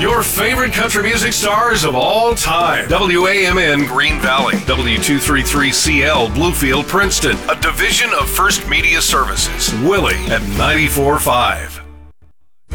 Your favorite country music stars of all time. WAMN Green Valley. W233CL Bluefield Princeton. A division of First Media Services. Willie at 94.5.